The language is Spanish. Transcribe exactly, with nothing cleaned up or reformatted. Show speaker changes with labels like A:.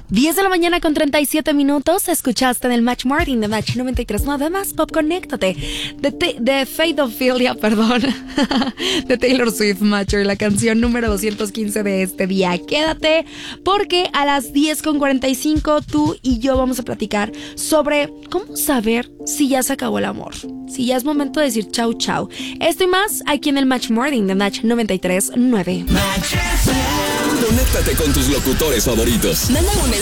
A: diez de la mañana con treinta y siete minutos. Escuchaste en el Match Morning de Match noventa y tres punto nueve más Pop Conéctate de, te, de Faithophilia, perdón, de Taylor Swift, Matcher, la canción número doscientos quince de este día. Quédate porque a las diez con cuarenta y cinco tú y yo vamos a platicar sobre cómo saber si ya se acabó el amor, si ya es momento de decir chau chau. Esto y más aquí en el Match Morning de Match noventa y tres punto nueve.
B: Conéctate con tus locutores favoritos.
C: Manda un